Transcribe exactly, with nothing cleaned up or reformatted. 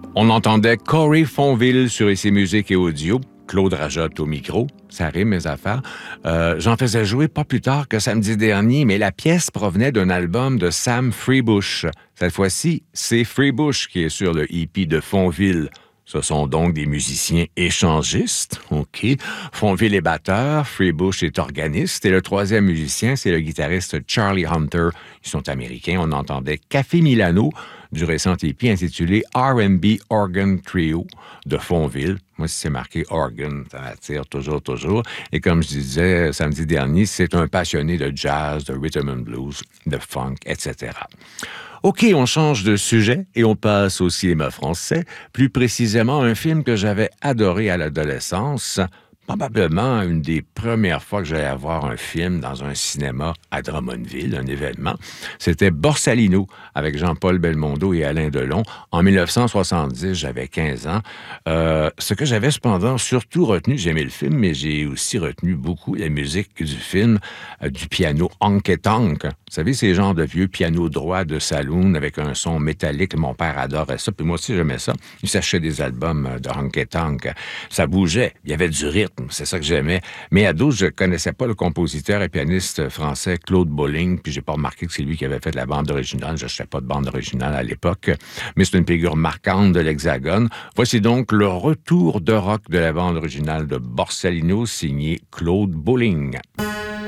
On entendait Corey Fonville sur Ici Musique et Audio, Claude Rajotte au micro, ça rime mes affaires. Euh, j'en faisais jouer pas plus tard que samedi dernier, mais la pièce provenait d'un album de Sam Freebush. Cette fois-ci, c'est Freebush qui est sur le E P de Fonville. Ce sont donc des musiciens échangistes, OK. Fonville est batteur, Freebush est organiste, et le troisième musicien, c'est le guitariste Charlie Hunter. Ils sont américains, on entendait Café Milano du récent E P intitulé R and B Organ Trio de Fonville. Moi, si c'est marqué organ, ça m'attire toujours, toujours. Et comme je disais samedi dernier, c'est un passionné de jazz, de rhythm and blues, de funk, et cetera. OK, on change de sujet et on passe au cinéma français, plus précisément un film que j'avais adoré à l'adolescence, probablement une des premières fois que j'allais voir un film dans un cinéma à Drummondville, un événement. C'était Borsalino avec Jean-Paul Belmondo et Alain Delon. En dix-neuf cent soixante-dix, j'avais quinze ans. Euh, ce que j'avais cependant surtout retenu, j'aimais le film, mais j'ai aussi retenu beaucoup la musique du film, euh, du piano Honky Tonk. Vous savez, ces genres de vieux pianos droits de saloon avec un son métallique. Mon père adorait ça, puis moi aussi j'aimais ça. Il s'achetait des albums de Honky Tonk. Ça bougeait, il y avait du rythme, c'est ça que j'aimais. Mais ado, je connaissais pas le compositeur et pianiste français Claude Bolling, puis j'ai pas remarqué que c'est lui qui avait fait la bande originale. Je n'achetais pas de bande originale à l'époque, mais c'est une figure marquante de l'Hexagone. Voici donc le retour de rock de la bande originale de Borsalino, signé Claude Bolling.